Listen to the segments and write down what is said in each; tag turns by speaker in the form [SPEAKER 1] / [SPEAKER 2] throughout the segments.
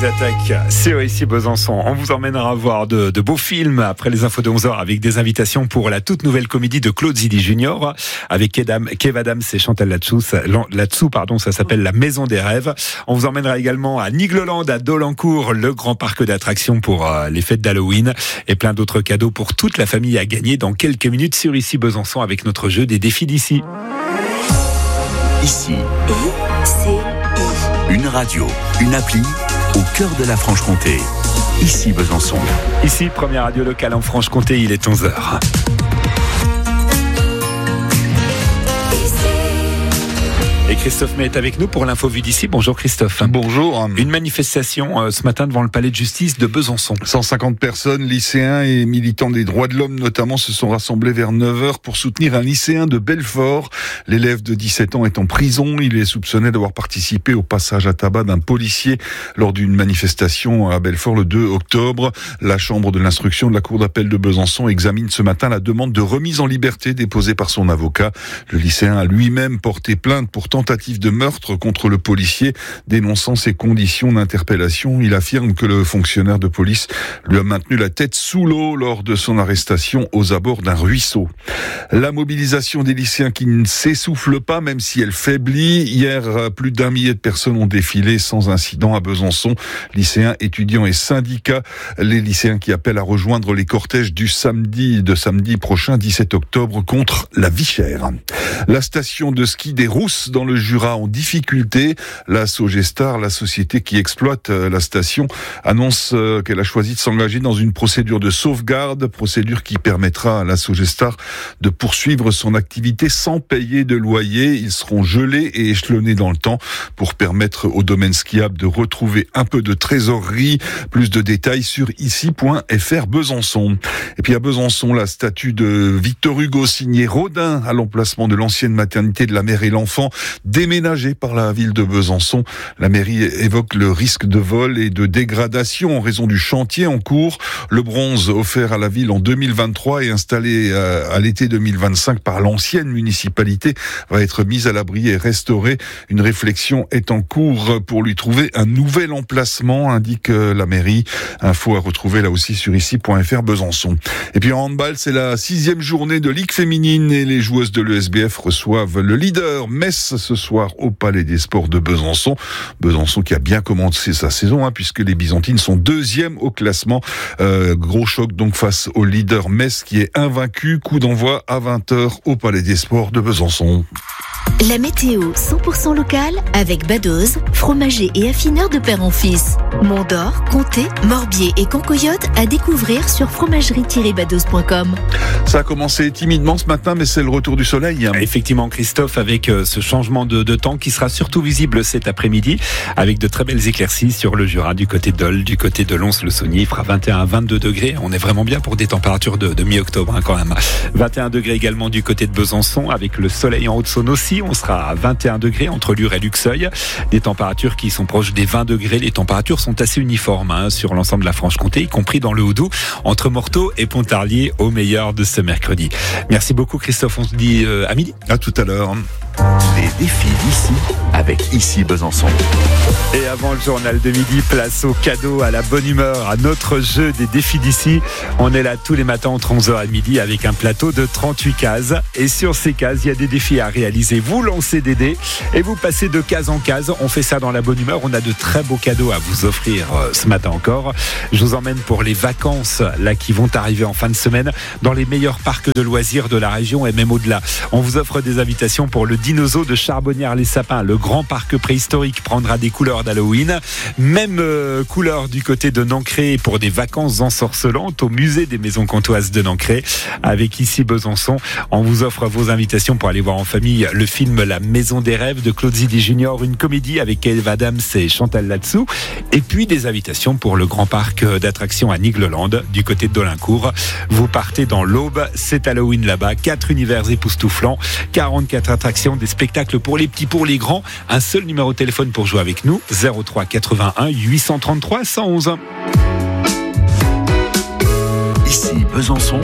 [SPEAKER 1] ils attaquent sur ici Besançon. On vous emmènera voir de beaux films après les infos de 11h avec des invitations pour la toute nouvelle comédie de Claude Zidi Junior avec Kev Adams et Chantal Latsou. Ça s'appelle La Maison des Rêves. On vous emmènera également à Nigloland, à Dolencourt, le grand parc d'attractions pour les fêtes d'Halloween et plein d'autres cadeaux pour toute la famille à gagner dans quelques minutes sur ici Besançon avec notre jeu des défis d'ici.
[SPEAKER 2] Ici. Une radio, une appli au cœur de la Franche-Comté. Ici Besançon.
[SPEAKER 1] Ici, première radio locale en Franche-Comté, il est 11h. Et Christophe May est avec nous pour l'info vue d'ici. Bonjour Christophe.
[SPEAKER 3] Bonjour.
[SPEAKER 1] Une manifestation ce matin devant le palais de justice de Besançon.
[SPEAKER 3] 150 personnes, lycéens et militants des droits de l'homme notamment, se sont rassemblés vers 9h pour soutenir un lycéen de Belfort. L'élève de 17 ans est en prison. Il est soupçonné d'avoir participé au passage à tabac d'un policier lors d'une manifestation à Belfort le 2 octobre. La chambre de l'instruction de la cour d'appel de Besançon examine ce matin la demande de remise en liberté déposée par son avocat. Le lycéen a lui-même porté plainte pour tentative de meurtre contre le policier, dénonçant ses conditions d'interpellation. Il affirme que le fonctionnaire de police lui a maintenu la tête sous l'eau lors de son arrestation aux abords d'un ruisseau. La mobilisation des lycéens qui ne s'essouffle pas, même si elle faiblit. Hier, plus d'1 millier de personnes ont défilé sans incident à Besançon. Lycéens, étudiants et syndicats. Les lycéens qui appellent à rejoindre les cortèges du samedi prochain, 17 octobre, contre la vie chère. La station de ski des Rousses dans le Jura en difficulté. La Sogestar, la société qui exploite la station, annonce qu'elle a choisi de s'engager dans une procédure de sauvegarde, procédure qui permettra à la Sogestar de poursuivre son activité sans payer de loyer. Ils seront gelés et échelonnés dans le temps pour permettre au domaine skiable de retrouver un peu de trésorerie. Plus de détails sur ici.fr Besançon. Et puis à Besançon, la statue de Victor Hugo signée Rodin à l'emplacement de l'ancienne maternité de la mère et l'enfant, déménagée par la ville de Besançon. La mairie évoque le risque de vol et de dégradation en raison du chantier en cours. Le bronze offert à la ville en 2023 et installé à l'été 2025 par l'ancienne municipalité va être mis à l'abri et restauré. Une réflexion est en cours pour lui trouver un nouvel emplacement, indique la mairie. Info à retrouver là aussi sur ici.fr Besançon. Et puis en handball, c'est la 6e journée de Ligue féminine et les joueuses de l'ESBF reçoivent le leader Metz ce soir au Palais des Sports de Besançon. Besançon qui a bien commencé sa saison, puisque les Byzantines sont 2e au classement. Gros choc donc face au leader Metz qui est invaincu. Coup d'envoi à 20h au Palais des Sports de Besançon.
[SPEAKER 4] La météo 100% locale avec Badoz, fromager et affineur de père en fils. Mont-d'Or, Comté, Morbier et Cancoyote à découvrir sur fromagerie-badoz.com.
[SPEAKER 3] Ça a commencé timidement ce matin, mais c'est le retour du soleil.
[SPEAKER 1] Effectivement, Christophe, avec ce changement de temps qui sera surtout visible cet après-midi, avec de très belles éclaircies sur le Jura, du côté de Dole, du côté de Lons-le-Saunier. Il fera 21 à 22 degrés. On est vraiment bien pour des températures de mi-octobre quand même. 21 degrés également du côté de Besançon, avec le soleil en Haute-Saône aussi. On sera à 21 degrés entre Lure et Luxeuil. Des températures qui sont proches des 20 degrés. Les températures sont assez uniformes sur l'ensemble de la Franche-Comté, y compris dans le Haut-Doubs, entre Morteau et Pontarlier, au meilleur de ce mercredi. Merci beaucoup Christophe, on se dit à midi.
[SPEAKER 3] À tout à l'heure.
[SPEAKER 2] Les défis d'ici avec Ici Besançon.
[SPEAKER 1] Et avant le journal de midi, place au cadeau, à la bonne humeur, à notre jeu des défis d'ici. On est là tous les matins entre 11h et midi avec un plateau de 38 cases. Et sur ces cases, il y a des défis à réaliser. Vous lancez des dés et vous passez de case en case. On fait ça dans la bonne humeur. On a de très beaux cadeaux à vous offrir ce matin encore. Je vous emmène pour les vacances là qui vont arriver en fin de semaine dans les meilleurs parcs de loisirs de la région et même au-delà. On vous offre des invitations pour le Dinosaure de Charbonnières-les-Sapins. Le grand parc préhistorique prendra des couleurs d'Halloween. Même couleurs du côté de Nancré pour des vacances ensorcelantes au musée des maisons comtoises de Nancré. Avec ici Besançon, on vous offre vos invitations pour aller voir en famille le film La Maison des Rêves de Claude Zidi Junior, une comédie avec Kev Adams et Chantal Latsou. Et puis des invitations pour le grand parc d'attractions à Nigloland du côté de Dolencourt. Vous partez dans l'Aube, c'est Halloween là-bas. 4 univers époustouflants, 44 attractions, des spectacles pour les petits, pour les grands. Un seul numéro de téléphone pour jouer avec nous, 03 81 833 111.
[SPEAKER 2] Ici Besançon.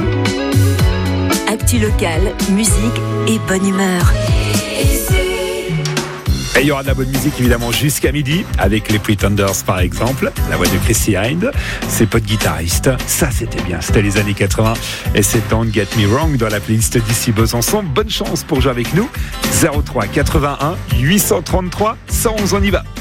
[SPEAKER 4] Actu local, musique et bonne humeur.
[SPEAKER 1] Et il y aura de la bonne musique évidemment jusqu'à midi avec les Pretenders par exemple, la voix de Chrissy Hynde, ses potes guitaristes. Ça c'était bien, c'était les années 80 et c'est Don't Get Me Wrong dans la playlist d'ici Besançon. Bonne chance pour jouer avec nous. 03 81 833 111, on y va.